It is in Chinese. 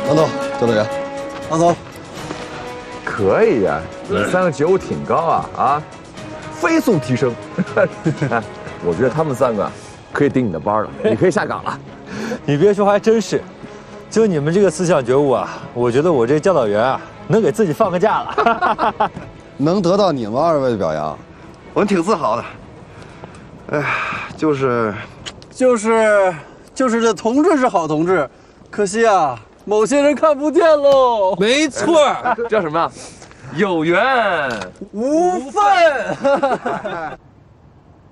王总，教导员，王总， 可以呀，你们3个觉悟挺高啊，飞速提升。我觉得他们3个可以顶你的班了，你可以下岗了。 你别说，还真是，就你们这个思想觉悟啊，我觉得我这教导员啊，能给自己放个假了。 能得到你们2位的表扬，我们挺自豪的。哎呀，就是这同志是好同志，可惜啊，某些人看不见喽。 没错， 叫什么？有缘无分。